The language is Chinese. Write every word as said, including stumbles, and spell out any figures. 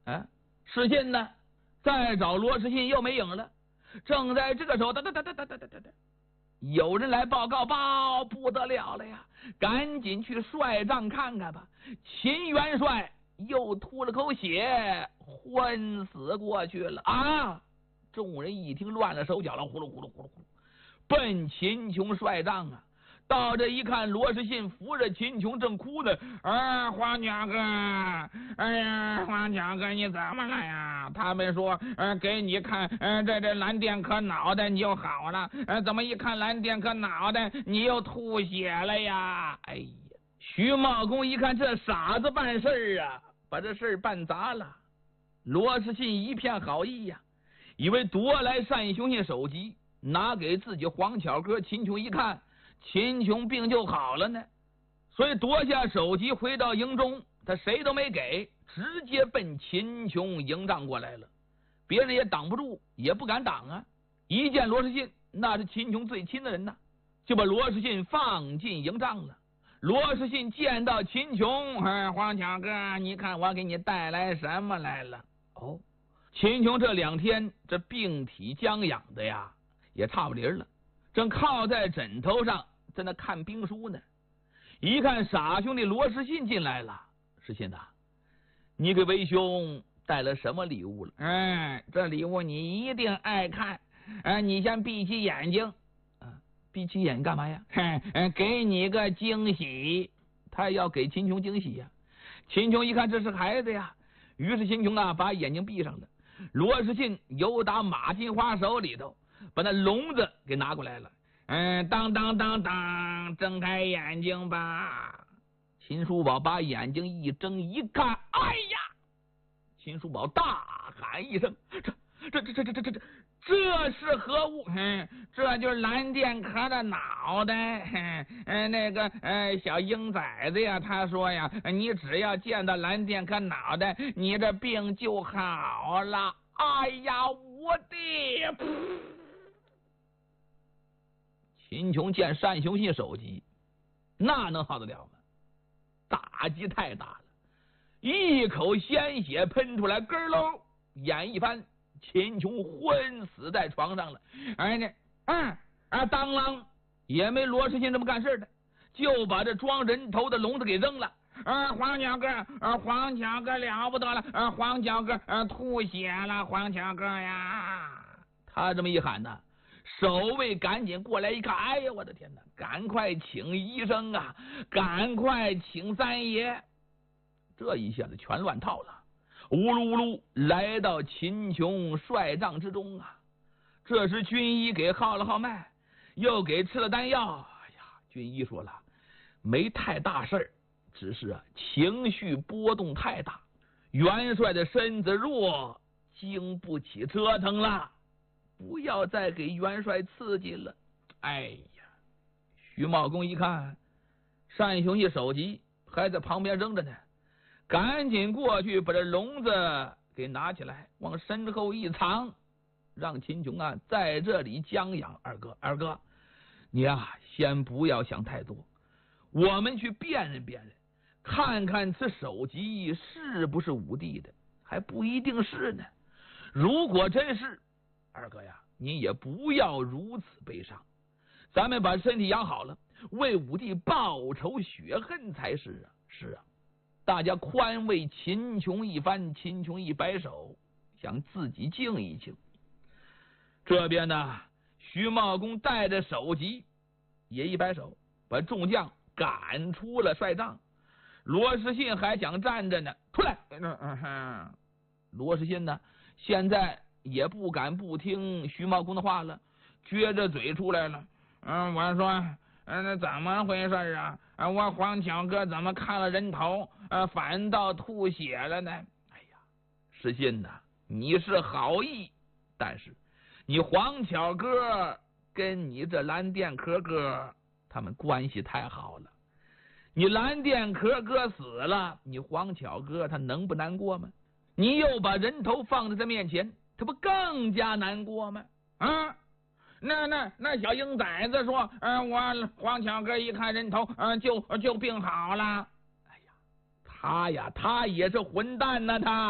啊，失信呢，再找罗世信又没影了。正在这个时候，哒哒哒哒哒哒哒哒，有人来报告，报不得了了呀！赶紧去帅帐看看吧。秦元帅又吐了口血，昏死过去了啊！众人一听，乱了手脚了，呼噜呼噜呼噜呼噜，奔秦琼帅帐啊！到这一看，罗世信扶着秦琼正哭呢。啊，黄家哥，哎呀，黄家哥，你怎么了呀？他们说，呃，给你看，呃，这这蓝靛壳脑袋你就好了，呃，怎么一看蓝靛壳脑袋你又吐血了呀？哎呀，徐茂公一看这傻子办事啊，把这事办砸了。罗世信一片好意呀，以为夺来单雄信首级，拿给自己黄巧哥。秦琼一看，秦琼病就好了呢，所以夺下首级回到营中，他谁都没给，直接奔秦琼营帐过来了。别人也挡不住，也不敢挡啊。一见罗世信，那是秦琼最亲的人呐，就把罗世信放进营帐了。罗世信见到秦琼，哎，黄巧哥，你看我给你带来什么来了？哦，秦琼这两天这病体将养的呀，也差不离了，正靠在枕头上在那看兵书呢。一看傻兄弟罗世信进来了，世信呐，你给为兄带了什么礼物了？哎，这礼物你一定爱看，哎，你先闭起眼睛，啊，闭起眼干嘛呀？嘿，给你个惊喜。他要给秦琼惊喜呀。秦琼一看这是孩子呀，于是秦琼啊把眼睛闭上了。罗世信由打马金花手里头把那笼子给拿过来了。嗯，当当当当，睁开眼睛吧。秦叔宝把眼睛一睁一看，哎呀！秦叔宝大喊一声：“这这这这这这这这是何物？嗯，这就是蓝靛壳的脑袋。嗯，那个呃小鹰崽子呀，他说呀，你只要见到蓝靛壳脑袋，你这病就好了。哎呀，我的！”秦琼见单雄信首级，那能好得了吗？打击太大了，一口鲜血喷出来，咯喽，眼一翻，秦琼昏死在床上了。哎，那嗯啊，当啷也没罗世信这么干事的，就把这装人头的笼子给扔了。啊，黄巧哥，啊，黄巧哥了不得了，啊，黄巧哥，啊，吐血了，黄巧哥呀！他这么一喊呢，守卫赶紧过来一看，哎呀，我的天哪！赶快请医生啊，赶快请三爷！这一下子全乱套了，呜噜呜噜来到秦琼帅帐之中啊。这时军医给号了号脉，又给吃了丹药。哎呀，军医说了，没太大事儿，只是啊情绪波动太大，元帅的身子弱，经不起折腾了。不要再给元帅刺激了。哎呀，徐茂公一看单雄信首级还在旁边扔着呢，赶紧过去把这笼子给拿起来，往身后一藏，让秦琼啊在这里将养。二哥，二哥，你啊先不要想太多，我们去辨认辨认，看看此首级是不是武帝的，还不一定是呢。如果真是，二哥呀，您也不要如此悲伤，咱们把身体养好了，为武帝报仇雪恨才是啊！是啊，大家宽慰秦琼一番。秦琼一摆手，想自己静一静。这边呢，徐茂公带着首级也一摆手，把众将赶出了帅帐。罗世信还想站着呢，出来！嗯哼，罗世信呢，现在也不敢不听徐茂公的话了，撅着嘴出来了。嗯，我说，嗯，那怎么回事啊？啊，我黄巧哥怎么看了人头，呃，反倒吐血了呢？哎呀，世信呐，你是好意，但是你黄巧哥跟你这蓝靛壳哥他们关系太好了，你蓝靛壳哥死了，你黄巧哥他能不难过吗？你又把人头放在他面前，他不更加难过吗？啊，那那那小鹰崽子说，嗯、呃，我黄巧哥一看人头，嗯、呃，就就病好了。哎呀，他呀，他也是混蛋呐，他。